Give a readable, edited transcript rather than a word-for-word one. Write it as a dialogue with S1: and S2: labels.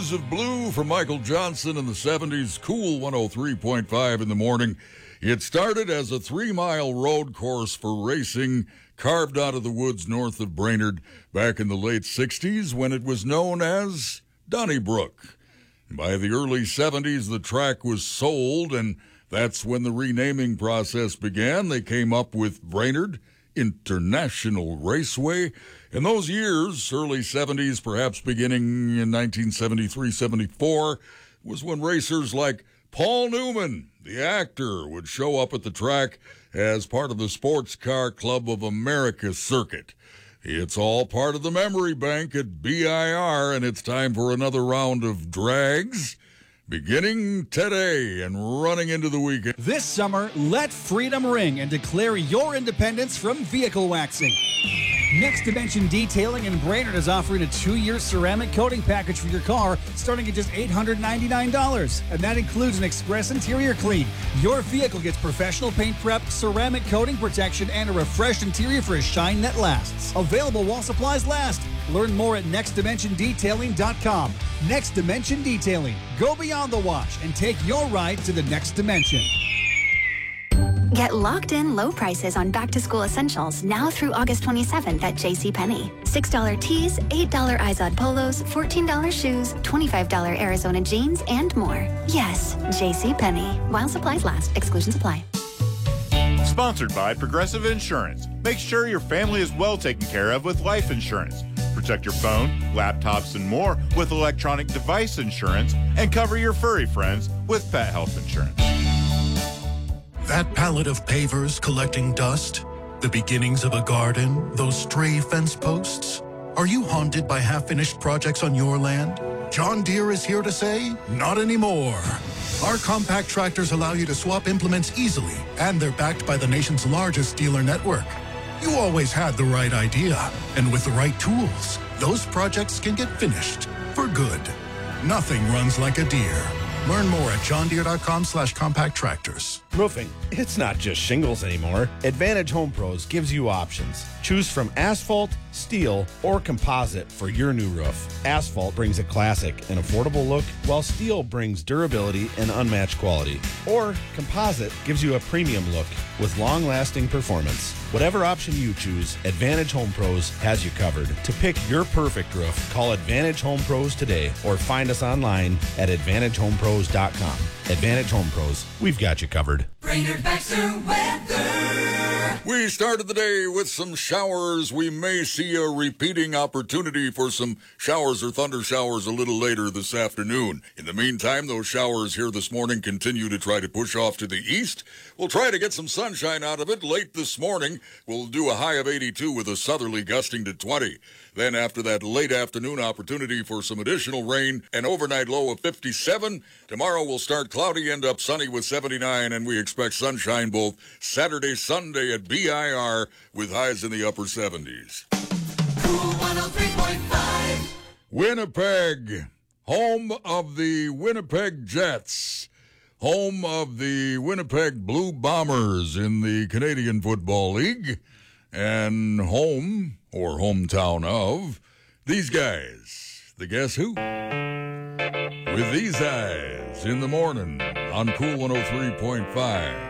S1: Shades of Blue from Michael Johnson in the 70s. Cool 103.5 in the morning. It started as a 3-mile road course for racing carved out of the woods north of Brainerd back in the late 60s when it was known as Donnybrook. By the early 70s, the track was sold, and that's when the renaming process began. They came up with Brainerd International Raceway. In those years, early 70s, perhaps beginning in 1973-74, was when racers like Paul Newman, the actor, would show up at the track as part of the Sports Car Club of America circuit. It's all part of the memory bank at BIR, and it's time for another round of drags, beginning today and running into the weekend.
S2: This summer, let freedom ring and declare your independence from vehicle waxing. Next Dimension Detailing in Brainerd is offering a 2-year ceramic coating package for your car starting at just $899. And that includes an express interior clean. Your vehicle gets professional paint prep, ceramic coating protection, and a refreshed interior for a shine that lasts. Available while supplies last. Learn more at nextdimensiondetailing.com. Next Dimension Detailing. Go beyond the wash and take your ride to the next dimension.
S3: Get locked-in low prices on back-to-school essentials now through August 27th at JCPenney. $6 tees, $8 Izod polos, $14 shoes, $25 Arizona jeans, and more. Yes, JCPenney. While supplies last. Exclusions apply.
S4: Sponsored by Progressive Insurance. Make sure your family is well taken care of with life insurance. Protect your phone, laptops, and more with electronic device insurance, and cover your furry friends with pet health insurance.
S5: That pallet of pavers collecting dust, the beginnings of a garden, those stray fence posts. Are you haunted by half-finished projects on your land? John Deere is here to say, not anymore. Our compact tractors allow you to swap implements easily, and they're backed by the nation's largest dealer network. You always had the right idea, and with the right tools, those projects can get finished for good. Nothing runs like a Deere. Learn more at johndeere.com/compact tractors.
S6: Roofing, it's not just shingles anymore. Advantage Home Pros gives you options. Choose from asphalt, steel, or composite for your new roof. Asphalt brings a classic and affordable look, while steel brings durability and unmatched quality. Or composite gives you a premium look with long-lasting performance. Whatever option you choose, Advantage Home Pros has you covered. To pick your perfect roof, call Advantage Home Pros today or find us online at AdvantageHomePros.com. Advantage Home Pros, we've got you covered.
S7: Brainerd Baxter weather.
S1: We started the day with some showers. We may see a repeating opportunity for some showers or thunder showers a little later this afternoon. In the meantime, those showers here this morning continue to try to push off to the east. We'll try to get some sunshine out of it late this morning. We'll do a high of 82 with a southerly gusting to 20. Then after that late afternoon opportunity for some additional rain, an overnight low of 57. Tomorrow we'll start cloudy, end up sunny with 79, and we expect sunshine both Saturday, Sunday at BIR with highs in the upper 70s.
S7: Cool 103.5.
S1: Winnipeg, home of the Winnipeg Jets, home of the Winnipeg Blue Bombers in the Canadian Football League, and home, or hometown of, these guys. The Guess Who? With These Eyes in the morning on Cool 103.5.